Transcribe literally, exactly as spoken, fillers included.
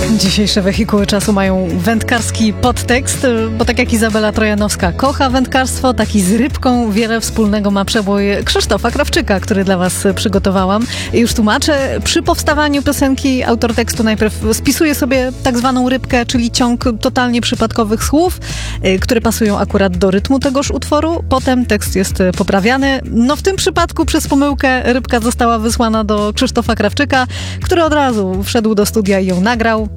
Dzisiejsze wehikuły czasu mają wędkarski podtekst, bo tak jak Izabela Trojanowska kocha wędkarstwo, tak i z rybką wiele wspólnego ma przebój Krzysztofa Krawczyka, który dla was przygotowałam. Już tłumaczę, przy powstawaniu piosenki autor tekstu najpierw spisuje sobie tak zwaną rybkę, czyli ciąg totalnie przypadkowych słów, które pasują akurat do rytmu tegoż utworu. Potem tekst jest poprawiany. No w tym przypadku przez pomyłkę rybka została wysłana do Krzysztofa Krawczyka, który od razu wszedł do studia i ją nagrał.